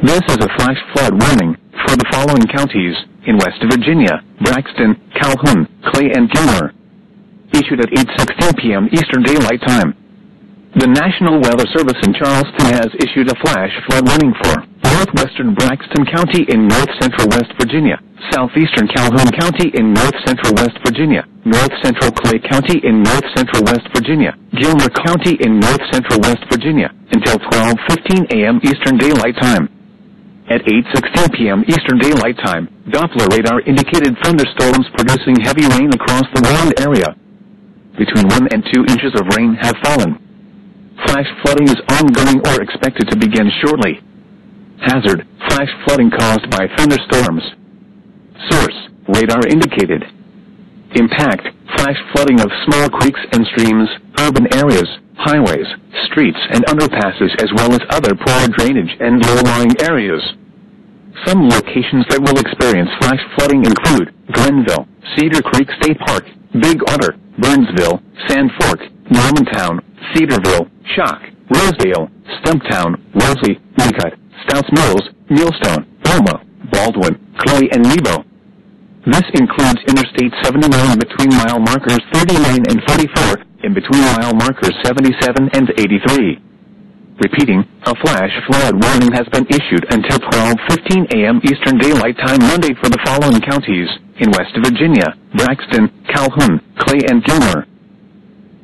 This is a flash flood warning for the following counties in West Virginia: Braxton, Calhoun, Clay, and Gilmer. Issued at 8:16 p.m. Eastern Daylight Time. The National Weather Service in Charleston has issued a flash flood warning for northwestern Braxton County in north-central West Virginia, southeastern Calhoun County in north-central West Virginia, north-central Clay County in north-central West Virginia, Gilmer County in north-central West Virginia, until 12:15 a.m. Eastern Daylight Time. At 8:16 p.m. Eastern Daylight Time, Doppler radar indicated thunderstorms producing heavy rain across the warned area. Between 1 and 2 inches of rain have fallen. Flash flooding is ongoing or expected to begin shortly. Hazard: flash flooding caused by thunderstorms. Source: radar indicated. Impact: flash flooding of small creeks and streams, urban areas, highways, streets and underpasses, as well as other poor drainage and low-lying areas. Some locations that will experience flash flooding include Glenville, Cedar Creek State Park, Big Otter, Burnsville, Sand Fork, Normantown, Cedarville, Shock, Rosedale, Stumptown, Wellesley, Leacut, Stouts Mills, Millstone, Belma, Baldwin, Clay, and Nebo. This includes Interstate 79 between mile markers 39 and 44, and between mile markers 77 and 83. Repeating, a flash flood warning has been issued until 12:15 a.m. Eastern Daylight Time Monday for the following counties in West Virginia: Braxton, Calhoun, Clay, and Gilmer.